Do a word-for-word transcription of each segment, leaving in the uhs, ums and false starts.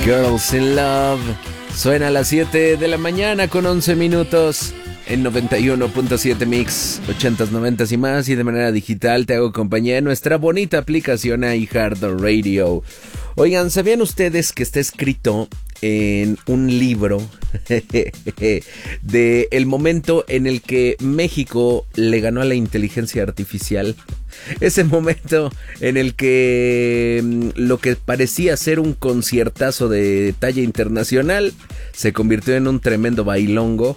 Girls in Love. Suena a las siete de la mañana con once minutos en noventa y uno punto siete Mix, ochentas, noventas y más. Y de manera digital te hago compañía en nuestra bonita aplicación iHeartRadio. Oigan, ¿sabían ustedes que está escrito en un libro de el momento en el que México le ganó a la inteligencia artificial? Ese momento en el que lo que parecía ser un conciertazo de talla internacional se convirtió en un tremendo bailongo.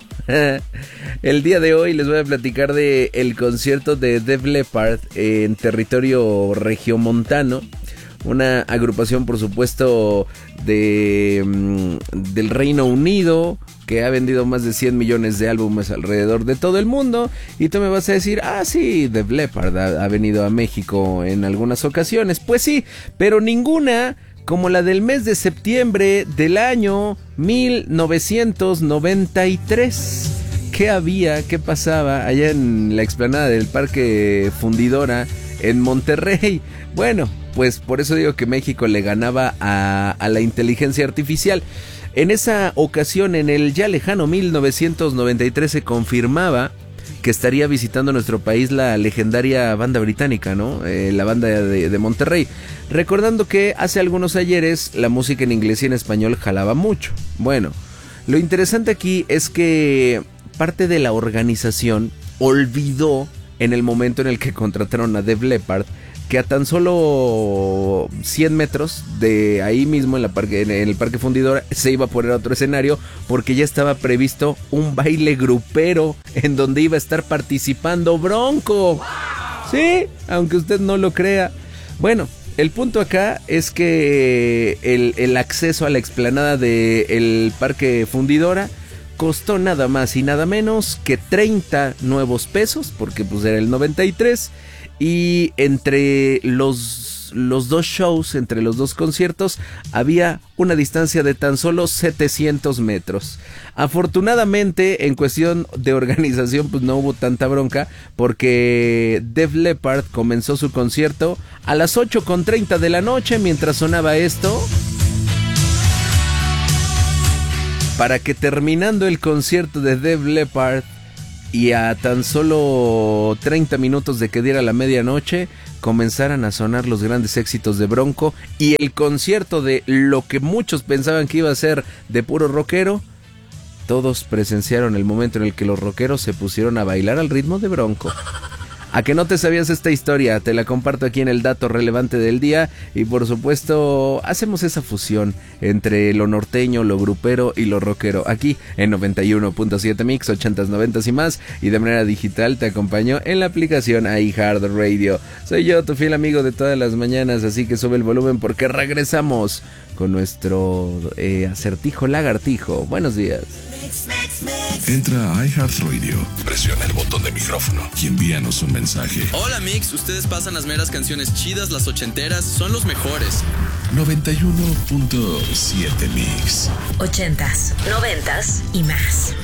El día de hoy les voy a platicar de el concierto de Def Leppard en territorio regiomontano. Una agrupación, por supuesto, de del Reino Unido, que ha vendido más de cien millones de álbumes alrededor de todo el mundo. Y tú me vas a decir, ah, sí, Def Leppard ha, ha venido a México en algunas ocasiones. Pues sí, pero ninguna como la del mes de septiembre del año mil novecientos noventa y tres. ¿Qué había? ¿Qué pasaba allá en la explanada del Parque Fundidora en Monterrey? Bueno, pues por eso digo que México le ganaba a, a la inteligencia artificial. En esa ocasión, en el ya lejano mil novecientos noventa y tres, se confirmaba que estaría visitando nuestro país la legendaria banda británica, ¿no? Eh, la banda de, de Monterrey. Recordando que hace algunos ayeres la música en inglés y en español jalaba mucho. Bueno, lo interesante aquí es que parte de la organización olvidó en el momento en el que contrataron a Def Leppard que a tan solo cien metros de ahí mismo en, la parque, en el Parque Fundidora se iba a poner otro escenario, porque ya estaba previsto un baile grupero en donde iba a estar participando Bronco. Sí, aunque usted no lo crea. Bueno, el punto acá es que el, el acceso a la explanada del Parque Fundidora costó nada más y nada menos que treinta nuevos pesos, porque pues era el noventa y tres. Y entre los, los dos shows, entre los dos conciertos, había una distancia de tan solo setecientos metros. Afortunadamente, en cuestión de organización, pues no hubo tanta bronca, porque Def Leppard comenzó su concierto a las ocho con treinta de la noche, mientras sonaba esto, para que terminando el concierto de Def Leppard y a tan solo treinta minutos de que diera la medianoche, comenzaran a sonar los grandes éxitos de Bronco, y el concierto de lo que muchos pensaban que iba a ser de puro rockero, todos presenciaron el momento en el que los rockeros se pusieron a bailar al ritmo de Bronco. ¿A que no te sabías esta historia? Te la comparto aquí en el dato relevante del día. Y por supuesto hacemos esa fusión entre lo norteño, lo grupero y lo rockero, aquí en noventa y uno punto siete Mix, ochentas, noventas y más. Y de manera digital te acompaño en la aplicación iHeartRadio. Soy yo, tu fiel amigo de todas las mañanas, así que sube el volumen porque regresamos con nuestro eh, acertijo lagartijo. Buenos días. Entra a iHeartRadio, presiona el botón de micrófono y envíanos un mensaje. Hola Mix, ustedes pasan las meras canciones chidas, las ochenteras, son los mejores. noventa y uno punto siete Mix. Ochentas, noventas y más.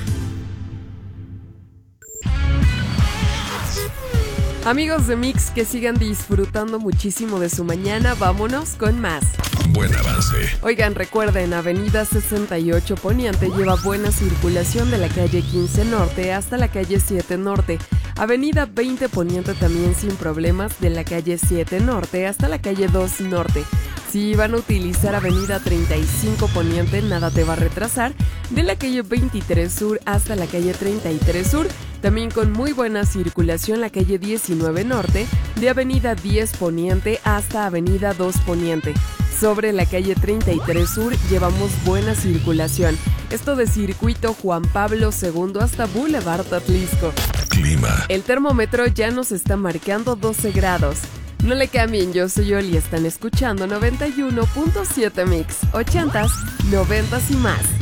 Amigos de Mix, que sigan disfrutando muchísimo de su mañana. Vámonos con más. Buen avance. Oigan, recuerden, Avenida sesenta y ocho Poniente lleva buena circulación de la calle quince Norte hasta la calle siete Norte. Avenida veinte Poniente también sin problemas de la calle siete Norte hasta la calle dos Norte. Si van a utilizar Avenida treinta y cinco Poniente, nada te va a retrasar de la calle veintitrés Sur hasta la calle treinta y tres Sur. También con muy buena circulación la calle diecinueve Norte, de Avenida diez Poniente hasta Avenida dos Poniente. Sobre la calle treinta y tres Sur llevamos buena circulación. Esto de Circuito Juan Pablo segundo hasta Boulevard Atlisco. Clima. El termómetro ya nos está marcando doce grados. No le cambien, yo soy Oli y están escuchando noventa y uno punto siete Mix, ochentas, noventas y más.